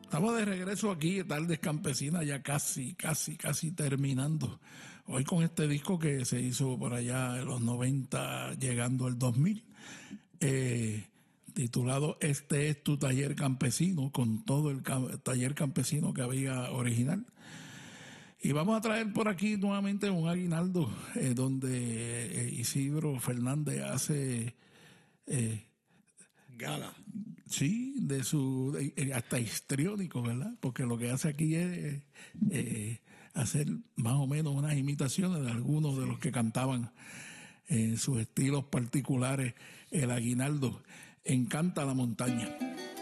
Estamos de regreso aquí, Tardes Campesinas, ya casi terminando. Hoy con este disco que se hizo por allá en los 90, llegando al 2000, titulado Este es tu taller campesino, con todo el taller campesino que había original. Y vamos a traer por aquí nuevamente un aguinaldo, donde Isidro Fernández hace... Gala. Sí, de su hasta histriónico, ¿verdad? Porque lo que hace aquí es hacer más o menos unas imitaciones de algunos de los que cantaban en sus estilos particulares el aguinaldo. Encanta la montaña.